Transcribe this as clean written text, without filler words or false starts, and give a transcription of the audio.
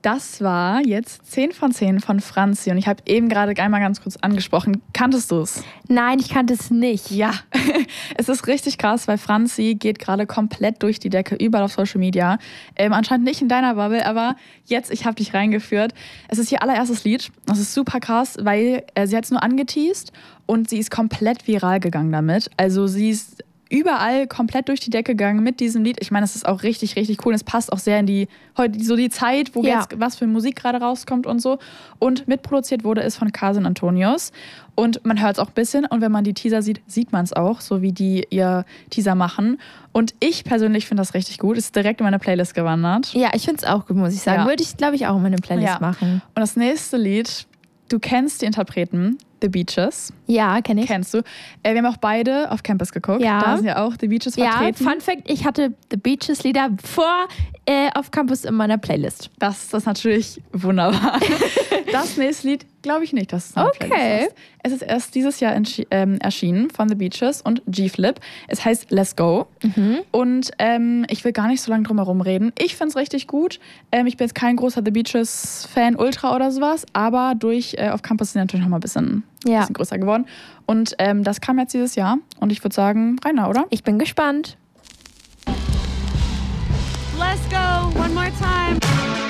Das war jetzt 10 von 10 von Franzi und ich habe eben gerade einmal ganz kurz angesprochen. Kanntest du es? Nein, ich kannte es nicht. Ja, es ist richtig krass, weil Franzi geht gerade komplett durch die Decke, überall auf Social Media. Anscheinend nicht in deiner Bubble, aber jetzt, ich habe dich reingeführt. Es ist ihr allererstes Lied. Das ist super krass, weil sie hat es nur angeteast und sie ist komplett viral gegangen damit. Also sie ist überall komplett durch die Decke gegangen mit diesem Lied. Ich meine, es ist auch richtig, richtig cool. Es passt auch sehr in die Zeit, wo jetzt was für Musik gerade rauskommt und so. Und mitproduziert wurde es von Carson Antonius. Und man hört es auch ein bisschen. Und wenn man die Teaser sieht, sieht man es auch, so wie die ihr Teaser machen. Und ich persönlich finde das richtig gut. Ist direkt in meine Playlist gewandert. Ja, ich finde es auch gut, muss ich sagen. Ja. Würde ich, glaube ich, auch in meine Playlist machen. Und das nächste Lied, du kennst die Interpreten, The Beaches. Ja, kenne ich. Kennst du. Wir haben auch beide auf Campus geguckt. Ja. Da sind ja auch The Beaches vertreten. Ja, Fun Fact, ich hatte The Beaches Lieder auf Campus in meiner Playlist. Das ist natürlich wunderbar. Das nächste Lied glaube ich nicht, dass es eine Playlist ist. Es ist erst dieses Jahr erschienen von The Beaches und G-Flip. Es heißt Let's Go. Und ich will gar nicht so lange drum herum reden. Ich finde es richtig gut. Ich bin jetzt kein großer The Beaches-Fan, Ultra oder sowas, aber durch auf Campus sind die natürlich noch mal ein bisschen größer geworden. Und das kam jetzt dieses Jahr und ich würde sagen, Rainer, oder? Ich bin gespannt. Let's go, one more time.